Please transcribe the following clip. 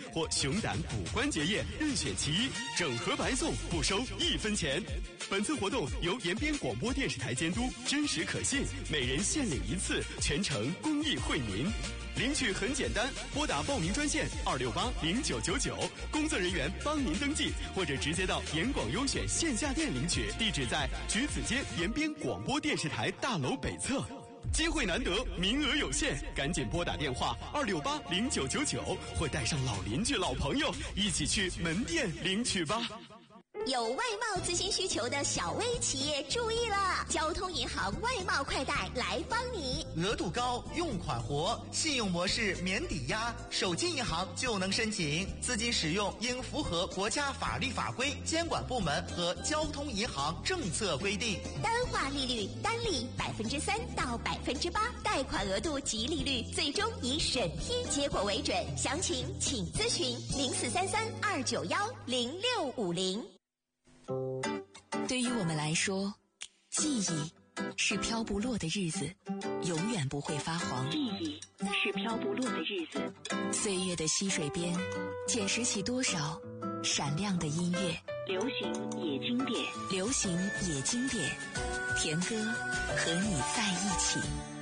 或熊胆骨关节液任选其一，整盒白送，不收1分钱。本次活动由延边广播电视台监督，真实可信，每人限领1次，全程公益惠民。领取很简单，拨打报名专线2680999，工作人员帮您登记，或者直接到延广优选线下店领取，地址在橘子街延边广播电视台大楼北侧。机会难得，名额有限，赶紧拨打电话2680999，或带上老邻居、老朋友一起去门店领取吧。 有外贸咨询需求的小微企业注意了，交通银行外贸快贷来帮你。 额度高，用款活，信用模式免抵押，手机银行就能申请。资金使用应符合国家法律法规、监管部门和交通银行政策规定。 单化利率单利3%到8%，贷款额度及利率最终以审批结果为准。详情请咨询043329106550。 对于我们来说，记忆是飘不落的日子，永远不会发黄。 记忆是飘不落的日子， 岁月的溪水边，捡拾起多少闪亮的音乐。 流行也经典， 流行也经典，田歌和你在一起。